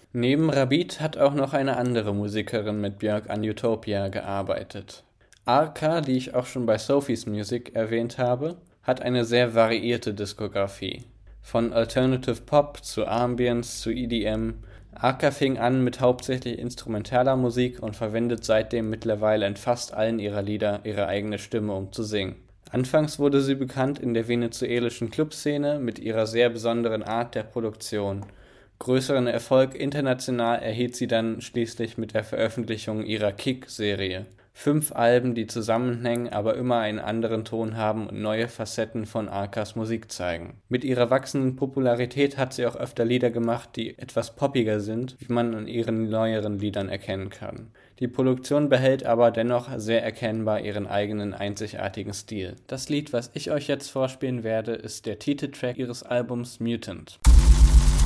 Neben Rabid hat auch noch eine andere Musikerin mit Björk an Utopia gearbeitet. Arca, die ich auch schon bei Sophie's Music erwähnt habe, hat eine sehr variierte Diskografie. Von Alternative Pop zu Ambience zu EDM. Arca fing an mit hauptsächlich instrumentaler Musik und verwendet seitdem mittlerweile in fast allen ihrer Lieder ihre eigene Stimme, um zu singen. Anfangs wurde sie bekannt in der venezuelischen Clubszene mit ihrer sehr besonderen Art der Produktion. Größeren Erfolg international erhielt sie dann schließlich mit der Veröffentlichung ihrer Kick-Serie. 5 Alben, die zusammenhängen, aber immer einen anderen Ton haben und neue Facetten von Arcas Musik zeigen. Mit ihrer wachsenden Popularität hat sie auch öfter Lieder gemacht, die etwas poppiger sind, wie man an ihren neueren Liedern erkennen kann. Die Produktion behält aber dennoch sehr erkennbar ihren eigenen einzigartigen Stil. Das Lied, was ich euch jetzt vorspielen werde, ist der Titeltrack ihres Albums Mutant.